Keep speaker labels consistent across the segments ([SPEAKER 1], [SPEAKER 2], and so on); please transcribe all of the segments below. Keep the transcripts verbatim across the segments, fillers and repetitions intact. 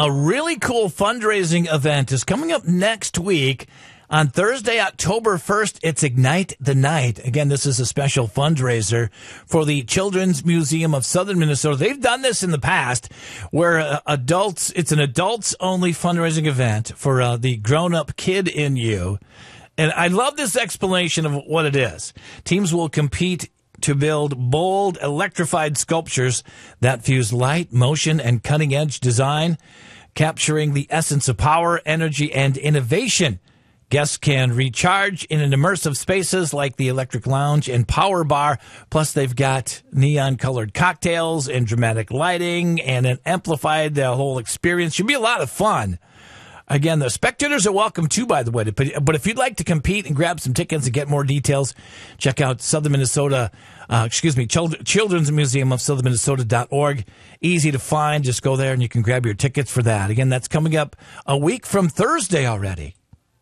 [SPEAKER 1] A really cool fundraising event is coming up next week. On Thursday, October first, it's Ignite the Night. Again, this is a special fundraiser for the Children's Museum of Southern Minnesota. They've done this in the past where uh, adults, it's an adults-only fundraising event for uh, the grown-up kid in you. And I love this explanation of what it is. Teams will compete to build bold, electrified sculptures that fuse light, motion, and cutting-edge design, capturing the essence of power, energy, and innovation. Guests can recharge in an immersive spaces like the Electric Lounge and Power Bar. Plus, they've got neon-colored cocktails and dramatic lighting and an amplified the whole experience. Should be a lot of fun. Again, the spectators are welcome too, by the way. But if you'd like to compete and grab some tickets and get more details, check out Southern Minnesota, uh, excuse me, Children's Museum of Southern Minnesota dot org. Easy to find. Just go there and you can grab your tickets for that. Again, that's coming up a week from Thursday already.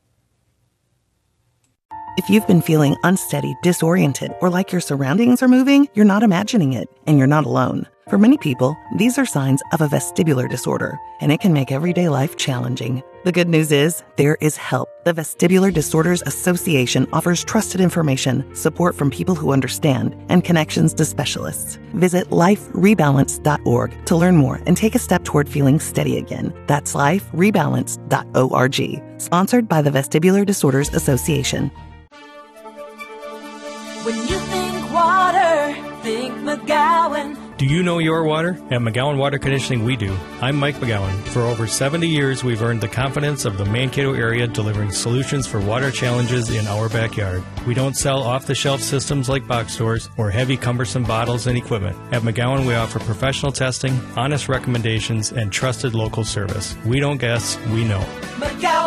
[SPEAKER 2] If you've been feeling unsteady, disoriented, or like your surroundings are moving, you're not imagining it, and you're not alone. For many people, these are signs of a vestibular disorder, and it can make everyday life challenging. The good news is, there is help. The Vestibular Disorders Association offers trusted information, support from people who understand, and connections to specialists. Visit life rebalance dot org to learn more and take a step toward feeling steady again. That's life rebalance dot org. Sponsored by the Vestibular Disorders Association.
[SPEAKER 3] When you think water, think McGowan.
[SPEAKER 4] Do you know your water? At McGowan Water Conditioning, we do. I'm Mike McGowan. For over seventy years, we've earned the confidence of the Mankato area, delivering solutions for water challenges in our backyard. We don't sell off-the-shelf systems like box stores or heavy, cumbersome bottles and equipment. At McGowan, we offer professional testing, honest recommendations, and trusted local service. We don't guess, we know.
[SPEAKER 3] McGowan.